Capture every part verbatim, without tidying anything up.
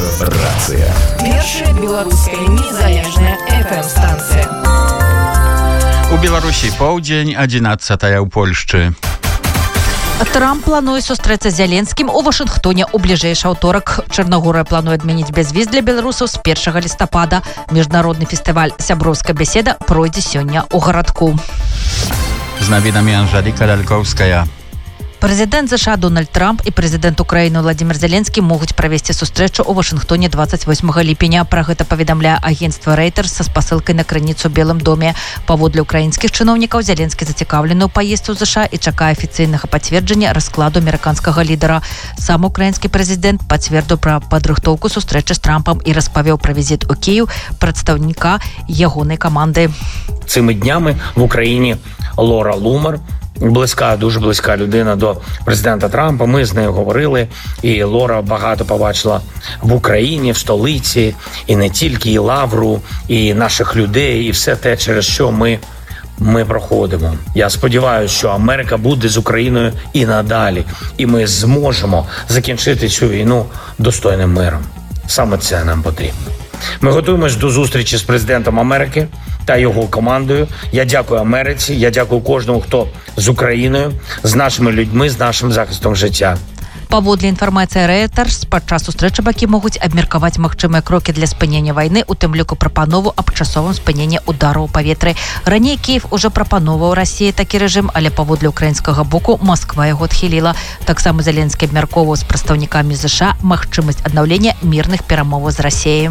Радиорация. Першая белорусская незалежная эф эм-станция. У Беларусі поўдзень, адзінаццатая ў Польшчы. Трамп плануе сустрэцца з Зеленскім у Вашынгтоне ў бліжэйшы аўторак. Чарнагорыя плануе адмяніць бязвіз для беларусаў з першага лістапада. Міжнародны фестываль «Сяброўская беседа» пройдзе сёння ў гарадку. З навінамі Анжэліка Лялькоўская. Прэзідэнт ЗША Дональд Трамп і прэзідэнт Украіны Владзімір Зеленскі могуць правесці сустрэчу ў Вашынгтоне дваццаць восьмага ліпеня. Пра гэта паведамляе агенцтва Reuters са спасылкай на крыніцу ў Белым доме. Паводле украінскіх чыноўнікаў, Зеленскі зацікаўлены ў паездцы ў ЗША і чакае афіцыйнага пацверджання раскладу амерыканскага лідара. Сам украінскі прэзідэнт пацвердзіў пра падрыхтоўку сустрэчы з Трампам і распавёў пра візіт у Кіеў прадстаўніка ягонай каманды. Цими днями в Україні Лора Лумер, близька, дуже близька людина до президента Трампа. Ми з нею говорили, і Лора багато побачила в Україні, в столиці, і не тільки, і лавру, і наших людей, і все те, через що ми, ми проходимо. Я сподіваюся, що Америка буде з Україною і надалі, і ми зможемо закінчити цю війну достойним миром. Саме це нам потрібно. Ми готуємось до зустрічі з президентом Америки та його командою. Я дякую Америці, я дякую кожному, хто з Україною, з нашими людьми, з нашим захистом життя. Паводле інфармацыі Reuters, падчас сустрэчы бакі могуць абмеркаваць магчымыя крокі для спынення вайны, у тым ліку прапанову аб часовым спыненні удараў у паветры. Раней Кіев ужо прапановаў Расіі такі рэжым, але паводле украінскага боку Масква яго адхіліла. Таксама Зеленскі абмяркоўваў з прадстаўнікамі ЗША магчымасць аднаўлення мірных перамоваў з Расіяй.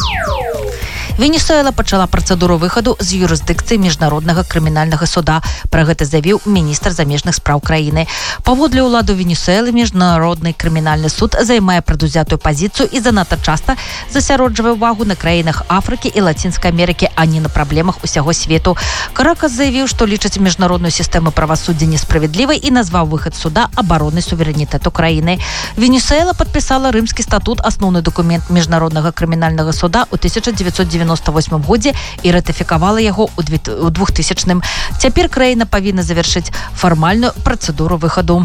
Венесуэла пачала працэдуру выхаду з юрысдыкцыі міжнароднага крымінальнага суда. Пра гэта заявіў міністр замежных спраў краіны. Паводле ўладаў Венесуэлы міжнародны крымінальны суд займае прадузятую пазіцыю і занадта часта засяроджвае ўвагу на краінах Афрыкі і Лацінскай Амерыкі, а не на праблемах усяго свету. Каракас заявіў, што лічыць міжнародную сістэму правасуддзя несправядлівай і назваў выхад суда абаронай суверэнітэту краіны. Венесуэла падпісала рымскі статут, асноўны дакумент міжнароднага крымінальнага суда ў тысяча дзевяцьсот дзевяноста восьмым годзе і ратыфікавала яго ў двухтысячным. Цяпер краіна павінна завяршыць фармальную працэдуру выхаду.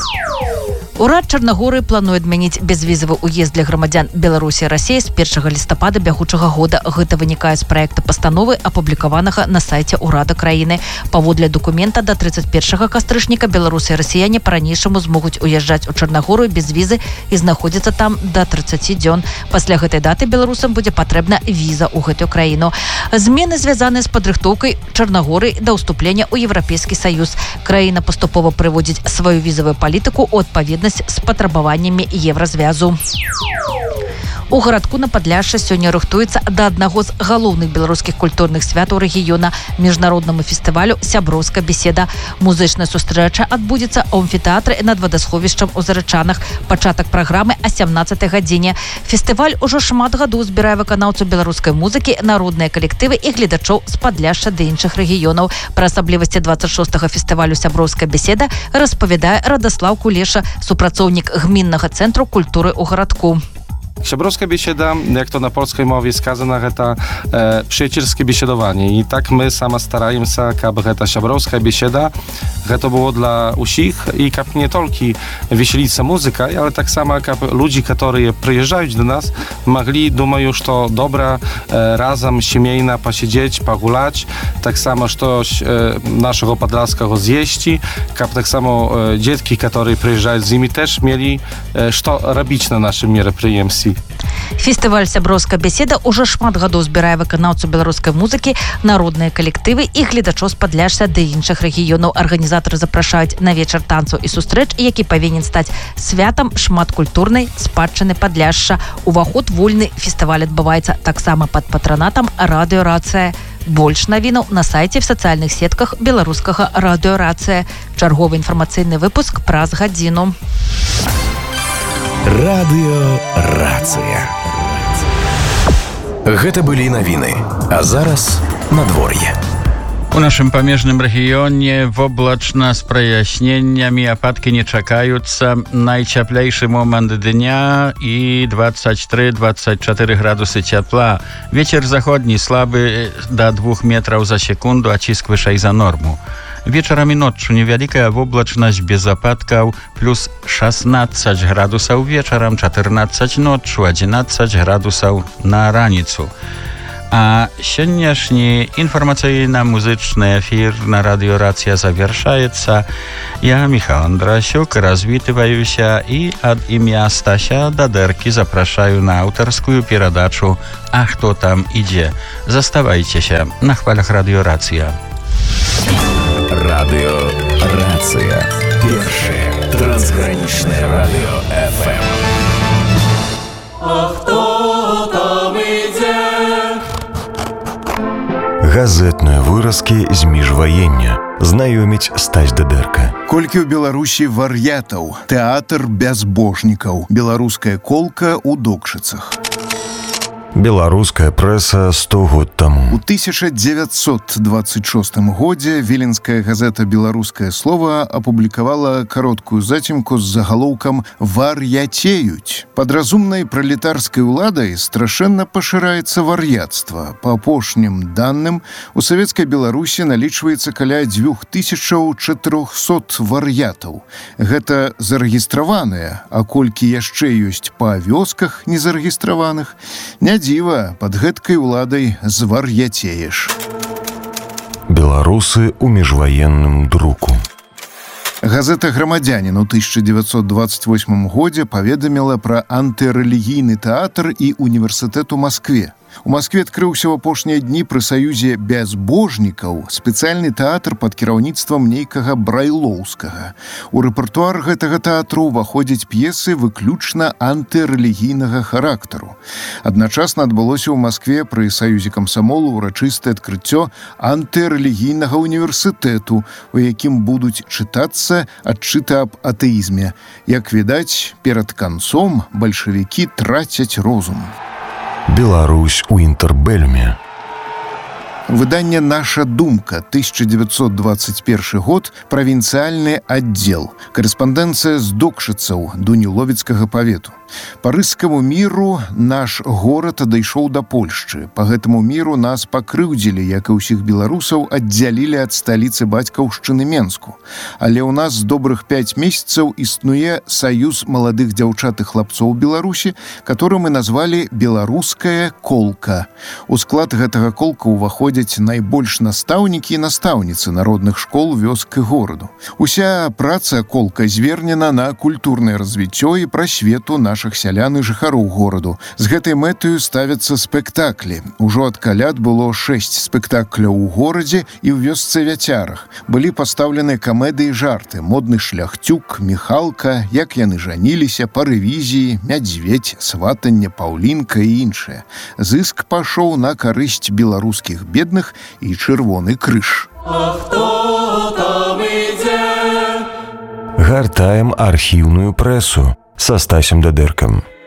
Урад Чарнагорыі плануе адмяніць бязвізавы ўезд для грамадзян Беларусі і Расіі з першага лістапада бягучага года. Гэта вынікае з праекта пастановы, апублікаванага на сайце ўрада краіны. Паводле дакумента, да трыццаць першага кастрычніка беларусы і расіяне па-ранейшаму змогуць уязджаць у Чарнагорыю без візы і знаходзіцца там да трыццаці дзён. Пасля гэтай даты беларусам будзе патрэбна віза ў гэтую краіну. Змены звязаныя з падрыхтоўкай Чарнагорыі да ўступлення ў Еўрапейскі саюз. Краіна паступова прыводзіць сваю візавую палітыку ў адпаведнасць з патрабаваннямі Еўразвязу. У гарадку на Падляшша сёння рыхтуецца да аднаго з галоўных беларускіх культурных святаў рэгіёна міжнароднаму фестывалю «Сяброўская беседа». Музычная сустрэча адбудзецца ў амфітэатры над вадасховішчам у Зарычанах. Пачатак праграмы о сямнаццатай гадзіне. Фестываль ужо шмат гадоў збірае выканаўцаў беларускай музыкі, народныя калектывы і гледачоў з Падляшша ды іншых рэгіёнаў. Пра асаблівасці дваццаць шостага фестывалю «Сяброўская беседа» распавядае Радаслаў Кулеша, супрацоўнік гміннага цэнтру культуры ў гарадку. Сяброўская беседа, jak to na polskiej mowie skazana, to e, przyjacielskie biesiedowanie. I tak my sama starajmy się, aby ta Сяброўская besieda to było dla usich i aby nie tylko weselić muzyka, ale tak samo, aby ludzie, którzy przyjeżdżają do nas, mogli, думаю, że to dobra e, razem, семейно посидеть, pogulać, tak samo coś e, naszego podlaskiego zjeść, aby tak samo e, dzieci, które przyjeżdżają z nimi, też mieli e, co robić na naszym мерапрыемстве. Фестываль «Сяброўская беседа» уже шмат гадоў збірае выканаўцаў беларускай музыкі, народныя калектывы і гледачоў з Падляшша ды іншых рэгіёнаў. Арганізатары запрашаюць на вечар танцаў і сустрэч, які павінен стаць святам шматкультурнай спадчыны Падляшша. Уваход вольны. Фестываль адбываецца таксама пад патранатам радыёрацыя. Больш навінаў на сайце в сацыяльных сетках беларускага радыёрацыя. Чарговы інфармацыйны выпуск праз гадзіну. Радыёрацыя. Гэта былі навіны. А зараз надвор'е. У нашым памежным рэгіёне воблачна з праясненнямі, ападкі не чакаюцца. Найцяплейшы момант дня і двадцать три двадцать четыре градусы цяпла. Вецер заходні слабы да двух метраў за секунду, а ціск вышэй за норму. Вечером и ночью невеликая облачность без опадков, плюс шестнадцать градусов вечером, четырнадцать ночью, одиннадцать градусов на раницу. А сегодняшний информационно-музычный эфир на радио «Рация» завершается. Я, Михаил Андрасюк, развитываюсь и от имя Стася Дадерки запрашаю на авторскую передачу «А кто там иде?». Заставайтесь на хвалях радио «Рация». Радио «Рация». Первое трансграничное радио эф эм. А хто там ідзе? Газетныя выразкі з міжваення. Знаёміць Стась Дадерка. Колькі ў Беларусі вар'ятаў, тэатр бязбожнікаў, беларуская колка ў Докшыцах. Беларуская прэса сто год таму. У тысяча дзевяцьсот двадцать шостым годзе віленская газета «Беларускае слова» апублікавала кароткую зацімку з загалоўкам «Вар'яцеюць». Пад разумнай пралетарскай уладай страшэнна пашыраецца вар'яцтва. Па апошнім данным, у савецкай Беларусі налічваецца каля дзвюх тысячаў чатырохсот вар'ятаў. Гэта зарэгістраваныя, а колькі яшчэ ёсць па вёсках незарэгістраваных, не дзіва, пад гэткай уладай звар'яцееш. Беларусы ў міжваенным друку. Газета «Грамадзянін» у тысяча дзевяцьсот двадцать восьмым годзе паведаміла пра антырэлігійны тэатр і універсітэт у Маскве. У Маскве адкрыўся ў апошнія дні пры саюзе бязбожнікаў спецыяльны тэатр пад кіраўніцтвам нейкага Брайлоўскага. У рэпертуар гэтага тэатру ўваходзяць п'есы выключна антырэлігійнага характару. Адначасна адбылося ў Маскве пры саюзе камсамолу ўрачыстае адкрыццё антырэлігійнага універсітэту, у якім будуць чытацца адчыты аб атэізме. Як відаць, перад канцом бальшавікі трацяць розум. Беларусь у інтэрбэльме. Выданне «Наша думка», тысяча девятьсот двадцать первый год, правінцыяльны аддзел. Карэспандэнцыя з Докшыцаў, Дуніловіцкага павету. Па рыскаму міру наш горад адайшоў да Польшчы. Па гэтаму міру нас пакрыўдзілі, як і ўсіх беларусаў, аддзялілі ад сталіцы бацькаўшчыны Менску. Але ў нас з добрых пяць месяцаў існуе саюз маладых дзяўчат і хлапцоў Беларусі, который мы назвалі «Беларуская колка». У склад гэтага колка ўваходзяць найбольш настаўнікі і настаўніцы народных школ вёск і гораду. Уся праца колка звернена на культурнае развіццё і прасвету нашых сялян і жыхароў гораду. З гэтай мэтаю ставяцца спектаклі. Ужо ад каляд было шэсць спектакляў у горадзе і ў вёсцы Вяцярах. Былі пастаўлены камедыі і жарты: «Модны шляхцюк», «Міхалка», «Як яны жаніліся», «Па рэвізіі», «Мядзведь», «Сватанне», «Паўлінка» і іншыя. Зыск пашоў на карысць беларускіх бедных і чырвоны крыж. А хто там ідзе? Гартаем архіўную прэсу са Стасем Дадеркам.